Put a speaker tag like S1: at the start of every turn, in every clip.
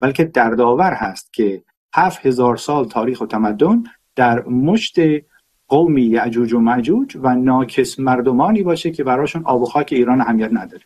S1: بلکه دردآور هست که 7000 سال تاریخ و تمدن در مشت قومی یأجوج و مأجوج و ناکس مردمانی باشه که براشون آب و خاک ایران اهمیت نداره.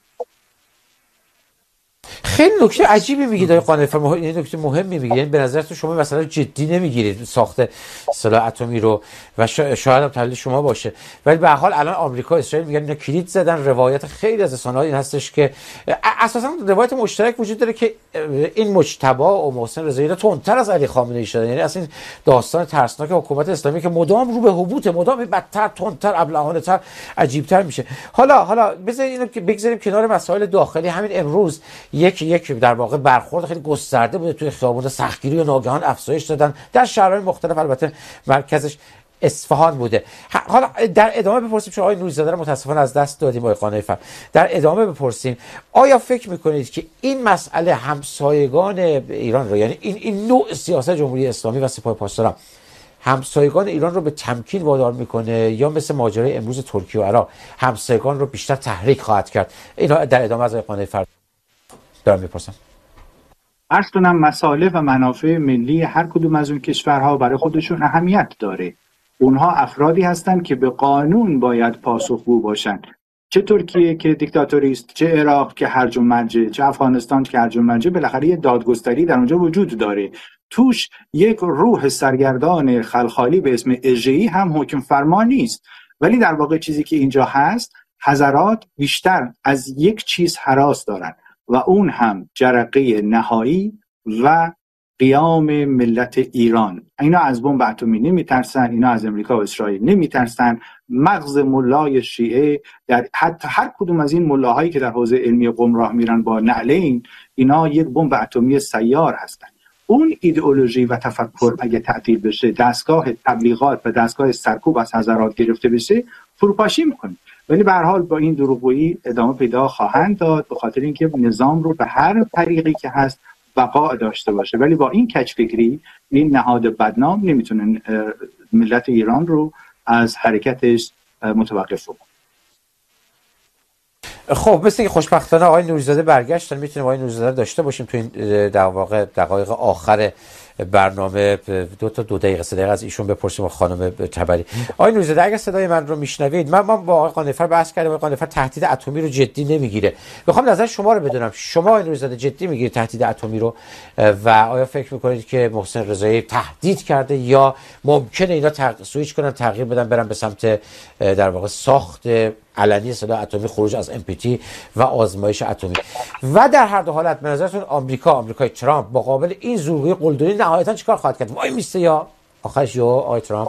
S2: خیلی نکته عجیبی میگید آقای قانع‌فر، این نکته مهمی میگید. یعنی به نظرتون شما مثلا جدی نمیگیرید ساخت سلاح اتمی رو و شاید هم تحلیل شما باشه، ولی به هر حال الان آمریکا و اسرائیل میگن اینا کلید زدن. روایت خیلی از رسانه‌ها این هستش که اساسا روایت مشترک وجود داره که این مجتبی و محسن رضایی تندتر از علی خامنه‌ای شدن. یعنی اصلا داستان ترسناک حکومت اسلامی که مدام رو به هبوط، مدام بدتر، تندتر، ابلهانه‌تر، عجیب‌تر میشه. حالا بذارید اینو که بگذاریم کنار مسائل داخلی. همین امروز یک در واقع برخورد خیلی گسترده بوده توی خیابون، سختگیری و ناگهان افزایش دادن در شهرهای مختلف، البته مرکزش اصفهان بوده. حالا در ادامه بپرسیم، چون آقای نوری‌زاده رو متاسفانه از دست دادیم آقای قانع‌فر، در ادامه بپرسیم آیا فکر میکنید که این مسئله همسایگان ایران رو، یعنی این نوع سیاست جمهوری اسلامی و سپاه پاسداران همسایگان ایران رو به تمکین وادار میکنه، یا مثل ماجرای امروز ترکیه و عراق همسایگان رو بیشتر تحریک خواهد کرد؟ اینا در ادامه از آقای قانع‌فر دارم میپرسم.
S1: عرض کنم مصالح و منافع ملی هر کدوم از اون کشورها برای خودشون اهمیت داره. اونها افرادی هستند که به قانون باید پاسخگو باشن. چه ترکیه که دیکتاتوری است، چه عراق که هرج و مرجه، چه افغانستان که هرج و مرجه، بالاخره یه دادگستری در اونجا وجود داره. توش یک روح سرگردان خلخالی به اسم اژه‌ای هم حکم فرما نیست. ولی در واقع چیزی که اینجا هست، حضرات بیشتر از یک چیز هراس دارن و اون هم جرقه نهایی و قیام ملت ایران. اینا از بمب اتمی نمیترسن، اینا از امریکا و اسرائیل نمیترسن. مغز ملای شیعه در حتی هر کدوم از این ملاهایی که در حوزه علمی قم راه میرن با نعلین، اینا یک بمب اتمی سیار هستن. اون ایدئولوژی و تفکر اگه تعطیل بشه، دستگاه تبلیغات و دستگاه سرکوب از حضرات گرفته بشه، فروپاشی میکنه. ولی به هر حال با این دروغگویی ادامه پیدا خواهند داد، به خاطر اینکه نظام رو به هر طریقی که هست بقا داشته باشه. ولی با این کج‌فکری، این نهاد بدنام نمیتونه ملت ایران رو از حرکتش متوقف کنه.
S2: خب مثل که خوشبختانه آقای نوری‌زاده برگشتن، میتونیم آقای نوری‌زاده داشته باشیم تو این در واقع دقایق آخر برنامه. 2 تا 2 دقیقه 3 دقیقه از ایشون بپرسیم و خانم تبری. آقای نوری‌زاده اگه صدای من رو میشنوید، من با آقای قانع‌فر بحث کردم، آقای قانع‌فر تهدید اتمی رو جدی نمیگیره. میخوام نظر شما رو بدونم، شما آقای نوری‌زاده جدی میگیرید تهدید اتمی رو و آیا فکر میکنید که محسن رضایی تهدید کرده یا ممکنه اینا سویچ کنن، تغییر بدن، برن به سمت در واقع ساخت علنی سلاح اتمی، خروج از NPT و آزمایش اتمی؟ و در هر دو حالت به نظرتون آمریکای ترامپ مقابل این زورگویی قلدری نهایتا چیکار خواهد کرد؟ وای میسته یا آخرش یا آقای ترامپ؟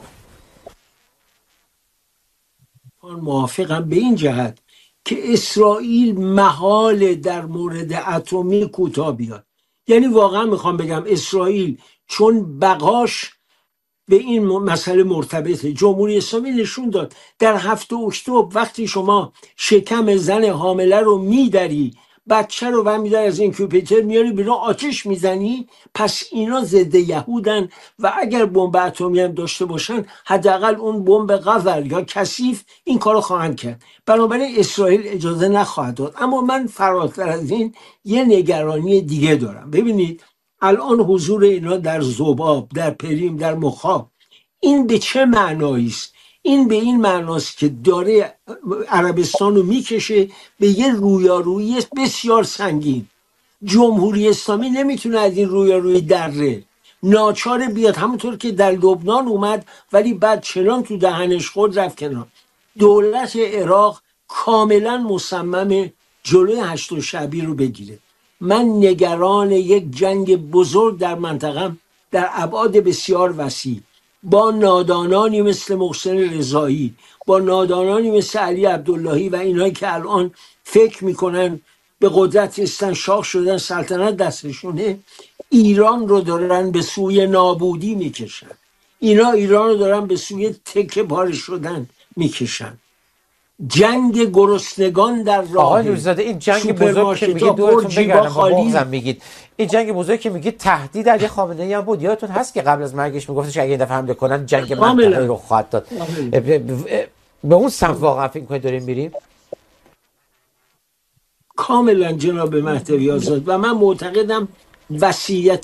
S3: موافقم به این جهت که اسرائیل محال در مورد اتمی کوتاه بیاد. یعنی واقعا میخوام بگم اسرائیل چون بقاش به این مسئله مرتبطه. جمهوری اسلامی نشون داد در 7 اکتبر وقتی شما شکم زن حامله رو میدری، بچه رو برمی‌داری از اینکوبیتر میاری بیرون، آتش میزنی، پس اینا ضد یهودن و اگر بمب اتمی هم داشته باشن حداقل اون بمب قذر یا کثیف این کارو خواهند کرد. بنابراین اسرائیل اجازه نخواهد داد. اما من فراتر از این یه نگرانی دیگه دارم. ببینید الان حضور اینا در ذباب، در پریم، در مخاب، این به چه معنایی است؟ این به این معناست که داره عربستان رو میکشه به یه رویارویی بسیار سنگین. جمهوری اسلامی نمیتونه از این رویارویی دره، ناچار بیاد، همونطور که در لبنان اومد ولی بعد چنان تو دهنش خود رفت کنار. دولت عراق کاملا مصمم جلوی هشت شعبی رو بگیره. من نگران یک جنگ بزرگ در منطقه در ابعاد بسیار وسیع با نادانانی مثل محسن رضایی، با نادانانی مثل علی عبداللهی و اینایی که الان فکر میکنن به قدرت رسیدن، شاه شدن، سلطنت دستشونه، ایران رو دارن به سوی نابودی میکشن. ایران رو دارن به سوی تکه پاره شدن میکشن. جنگ گرسنگان در راه.
S2: آقای نوری‌زاده این جنگ بزرگ که میگید دورتون بگردم با بغضم میگید، این جنگ بزرگ که میگید تهدید علی خامنه‌ای هم بود. یادتون هست که قبل از مرگش میگفتش که اگه این دفعه حمله کنن جنگ منطقه‌ای رو خواهد داد. به اون سمت واقعا فکر می‌کنید داریم میریم؟
S3: کاملا جناب مهدوی آزاد. و من معتقدم وصیت